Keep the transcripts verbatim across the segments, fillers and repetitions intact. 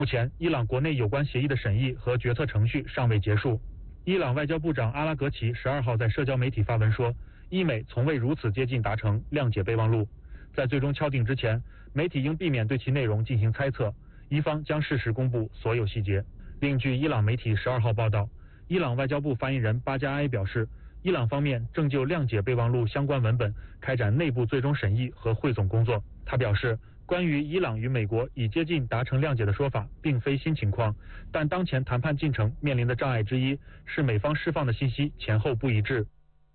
目前，伊朗国内有关协议的审议和决策程序尚未结束。伊朗外交部长阿拉格齐十二号在社交媒体发文说，伊美从未如此接近达成谅解备忘录。在最终敲定之前，媒体应避免对其内容进行猜测，伊方将适时公布所有细节。另据伊朗媒体十二号报道，伊朗外交部发言人巴加埃表示，伊朗方面正就谅解备忘录相关文本开展内部最终审议和汇总工作。他表示，关于伊朗与美国已接近达成谅解的说法并非新情况，但当前谈判进程面临的障碍之一是美方释放的信息前后不一致。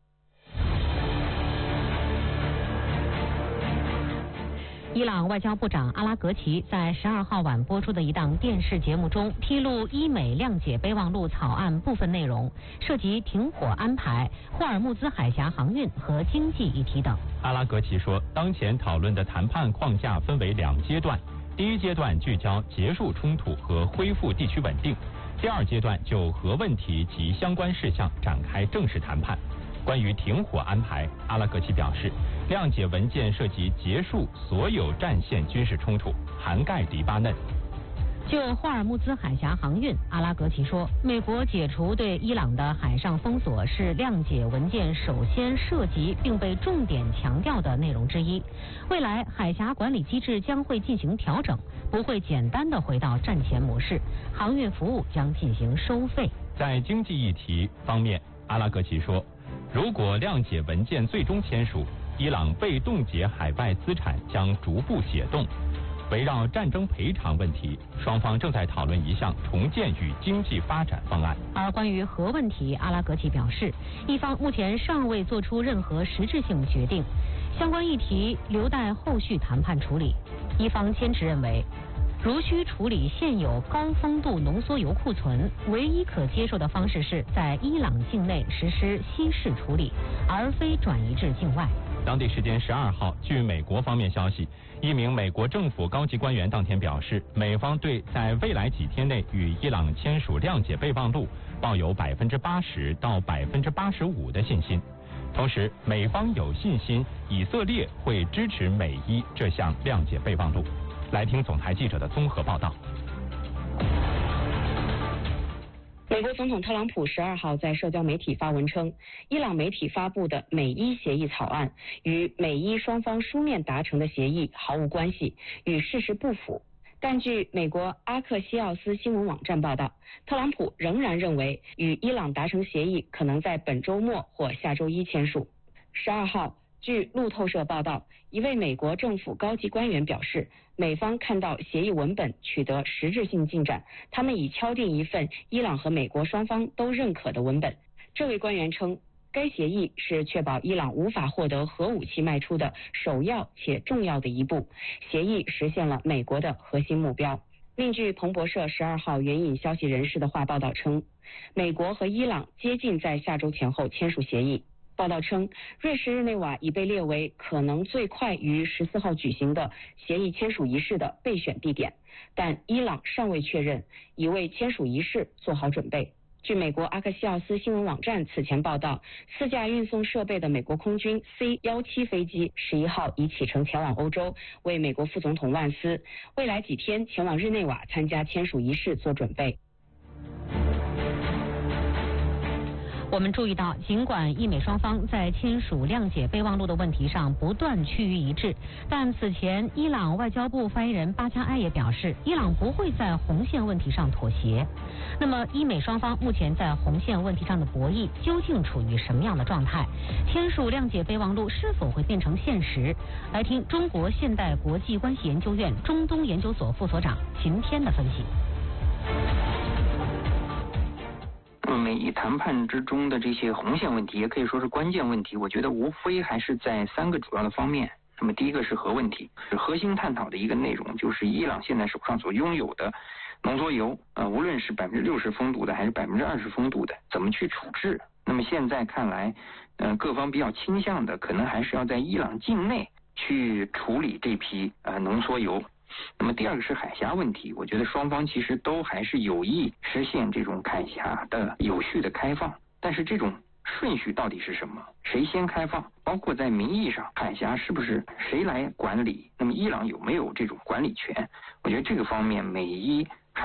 伊朗外交部长阿拉格齐在十二号晚播出的一档电视节目中披露伊美谅解备忘录草案部分内容，涉及停火安排、霍尔木兹海峡航运和经济议题等。 阿拉格齐说，当前讨论的谈判框架分为两阶段，第一阶段聚焦结束冲突和恢复地区稳定，第二阶段就核问题及相关事项展开正式谈判。关于停火安排，阿拉格齐表示，谅解文件涉及结束所有战线军事冲突，涵盖黎巴嫩。 就霍尔木兹海峡航运，阿拉格齐说，美国解除对伊朗的海上封锁是谅解文件首先涉及并被重点强调的内容之一。未来海峡管理机制将会进行调整，不会简单的回到战前模式，航运服务将进行收费。 在经济议题方面，阿拉格齐说，如果谅解文件最终签署，伊朗被冻结海外资产将逐步解冻。围绕战争赔偿问题，双方正在讨论一项重建与经济发展方案。 而关于核问题，阿拉格齐表示，一方目前尚未做出任何实质性决定，相关议题留待后续谈判处理。一方坚持认为，如需处理现有高丰度浓缩铀库存，唯一可接受的方式是在伊朗境内实施稀释处理，而非转移至境外。 当地时间十二号，据美国方面消息，一名美国政府高级官员当天表示，美方对在未来几天内与伊朗签署谅解备忘录抱有百分之八十到百分之八十五的信心。同时，美方有信心以色列会支持美伊这项谅解备忘录。来听总台记者的综合报道。 美国总统特朗普十二号在社交媒体发文称，伊朗媒体发布的美伊协议草案与美伊双方书面达成的协议毫无关系，与事实不符。但据美国阿克西奥斯新闻网站报道，特朗普仍然认为与伊朗达成协议可能在本周末或下周一签署。十二号，据路透社报道，一位美国政府高级官员表示，美方看到协议文本取得实质性进展，他们已敲定一份伊朗和美国双方都认可的文本。这位官员称，该协议是确保伊朗无法获得核武器迈出的首要且重要的一步，协议实现了美国的核心目标。另据彭博社十二号援引消息人士的话报道称，美国和伊朗接近在下周前后签署协议。报道称，瑞士日内瓦已被列为可能最快于十四号举行的协议签署仪式的备选地点，但伊朗尚未确认，已为签署仪式做好准备。据美国阿克西奥斯新闻网站此前报道，四架运送设备的美国空军 C 十七 飞机十一号已启程前往欧洲，为美国副总统万斯未来几天前往日内瓦参加签署仪式做准备。 我们注意到，尽管伊美双方在签署谅解备忘录的问题上不断趋于一致，但此前伊朗外交部发言人巴加埃也表示，伊朗不会在红线问题上妥协。那么，伊美双方目前在红线问题上的博弈究竟处于什么样的状态？签署谅解备忘录是否会变成现实？来听中国现代国际关系研究院中东研究所副所长秦天的分析。 美伊谈判之中的这些红线问题，也可以说是关键问题，我觉得无非还是在三个主要的方面。那么第一个是核问题，是核心探讨的一个内容，就是伊朗现在手上所拥有的浓缩铀，呃，无论是百分之六十丰度的还是百分之二十丰度的，怎么去处置？那么现在看来，呃，各方比较倾向的，可能还是要在伊朗境内去处理这批呃浓缩铀。那么第二个是海峡问题，我觉得双方其实都还是有意实现这种海峡的有序的开放，但是这种顺序到底是什么？谁先开放？包括在名义上，海峡是不是谁来管理？那么伊朗有没有这种管理权？我觉得这个方面美伊